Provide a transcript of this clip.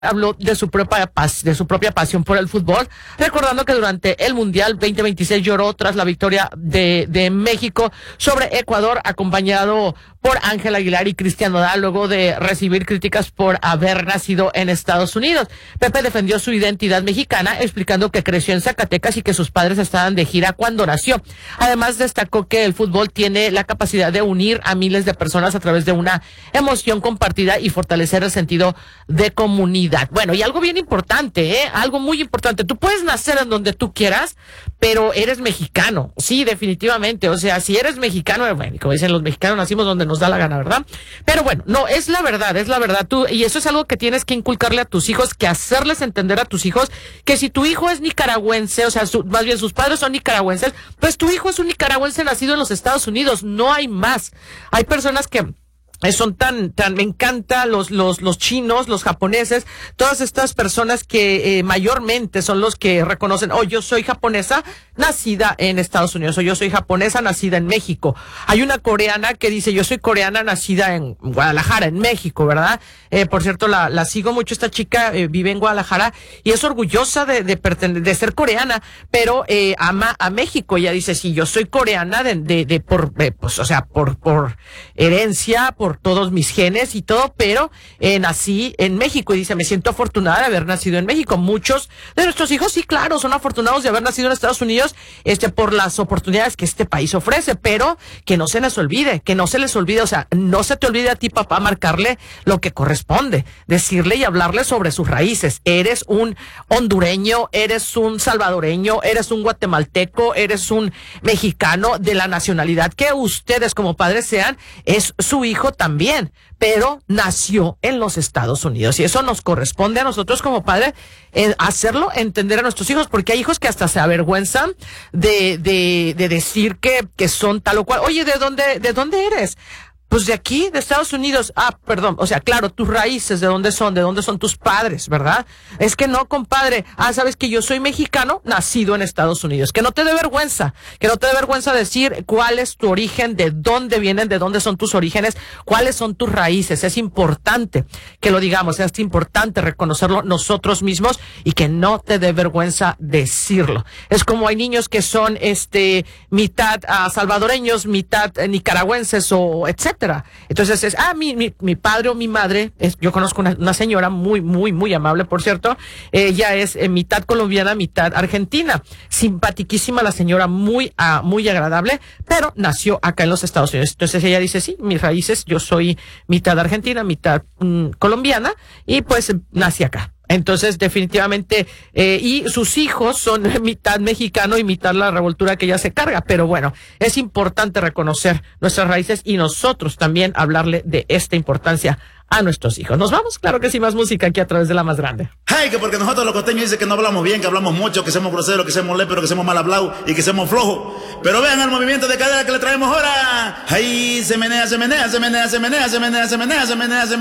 habló de su propia pasión por el fútbol, recordando que durante el Mundial 2026 lloró tras la victoria de México sobre Ecuador, acompañado por Ángel Aguilar y Cristian Nodal, luego de recibir críticas por haber nacido en Estados Unidos. Pepe defendió su identidad mexicana, explicando que creció en Zacatecas y que sus padres estaban de gira cuando nació. Además, destacó que el fútbol tiene la capacidad de unir a miles de personas a través de una emoción compartida y fortalecer el sentido de comunidad. Bueno, y algo bien importante, algo muy importante. Tú puedes nacer en donde tú quieras, pero eres mexicano. Sí, definitivamente. O sea, si eres mexicano, bueno, como dicen los mexicanos, nacimos donde nos da la gana, ¿verdad? Pero bueno, no, es la verdad, es la verdad. Y eso es algo que tienes que inculcarle a tus hijos, que hacerles entender a tus hijos que si tu hijo es nicaragüense, o sea, más bien sus padres son nicaragüenses, pues tu hijo es un nicaragüense nacido en los Estados Unidos. No hay más. Hay personas que son me encanta los chinos, los japoneses, todas estas personas que mayormente son los que reconocen, yo soy japonesa nacida en Estados Unidos, o yo soy japonesa nacida en México. Hay una coreana que dice, yo soy coreana nacida en Guadalajara, en México, ¿verdad? Por cierto, la sigo mucho, esta chica vive en Guadalajara y es orgullosa de ser coreana, pero ama a México. Ella dice, sí, yo soy coreana por herencia, por todos mis genes y todo, pero nací en México, y dice, me siento afortunada de haber nacido en México. Muchos de nuestros hijos, sí, claro, son afortunados de haber nacido en Estados Unidos, por las oportunidades que este país ofrece, pero que no se les olvide, o sea, no se te olvide a ti, papá, marcarle lo que corresponde, decirle y hablarle sobre sus raíces. Eres un hondureño, eres un salvadoreño, eres un guatemalteco, eres un mexicano, de la nacionalidad que ustedes como padres sean, es su hijo también, pero nació en los Estados Unidos, y eso nos corresponde a nosotros como padres, hacerlo entender a nuestros hijos, porque hay hijos que hasta se avergüenzan de decir que son tal o cual. Oye, ¿de dónde eres? Pues de aquí, de Estados Unidos. Perdón, o sea, claro, tus raíces, ¿de dónde son tus padres, verdad? Es que no, compadre, sabes que yo soy mexicano, nacido en Estados Unidos. Que no te dé vergüenza decir cuál es tu origen, de dónde vienen, de dónde son tus orígenes, cuáles son tus raíces. Es importante que lo digamos, es importante reconocerlo nosotros mismos y que no te dé vergüenza decirlo. Es como hay niños que son, mitad salvadoreños, mitad nicaragüenses o etcétera. Entonces es, mi padre o mi madre, yo conozco una señora muy, muy, muy amable, por cierto, ella es mitad colombiana, mitad argentina, simpatiquísima la señora, muy agradable, pero nació acá en los Estados Unidos. Entonces ella dice, sí, mis raíces, yo soy mitad argentina, mitad colombiana, y pues nací acá. Entonces, definitivamente, y sus hijos son mitad mexicano y mitad la revoltura que ella se carga. Pero bueno, es importante reconocer nuestras raíces y nosotros también hablarle de esta importancia a nuestros hijos. ¿Nos vamos? Claro que sí, más música aquí a través de La Más Grande. Hey, que porque nosotros los costeños dicen que no hablamos bien, que hablamos mucho, que somos groseros, que somos léperos, que somos mal hablados y que somos flojos. Pero vean el movimiento de cadera que le traemos ahora. Ahí se menea, se menea, se menea, se menea, se menea, se menea, se menea, se menea.